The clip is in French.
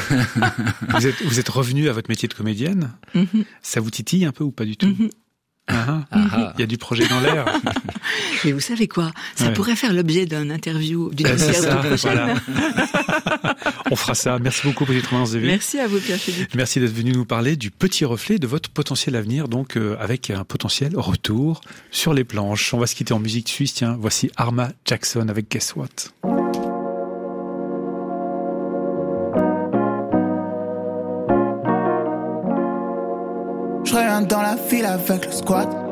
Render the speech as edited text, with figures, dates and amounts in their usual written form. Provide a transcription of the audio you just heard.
Vous êtes revenu à votre métier de comédienne. Ça vous titille un peu ou pas du tout? Il y a du projet dans l'air. Mais vous savez quoi? Ça pourrait faire l'objet d'une interview prochaine. Voilà. On fera ça. Merci beaucoup, Brigitte Romain-Zévé. Merci à vous, Pierre-Philippe. Merci d'être venu nous parler du petit reflet de votre potentiel avenir, donc avec un potentiel retour sur les planches. On va se quitter en musique suisse. Tiens, voici Arma Jackson avec Guess What. Je reviens dans la file avec le squat.